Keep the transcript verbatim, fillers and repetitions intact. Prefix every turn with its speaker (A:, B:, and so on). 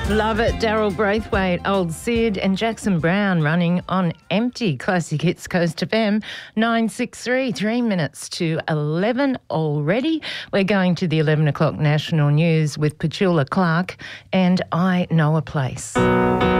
A: Love it. Daryl Braithwaite, Old Sid and Jackson Brown running on empty. Classic Hits Coast F M, nine six three, three minutes to eleven already. We're going to the eleven o'clock national news with Petula Clark and I Know a Place.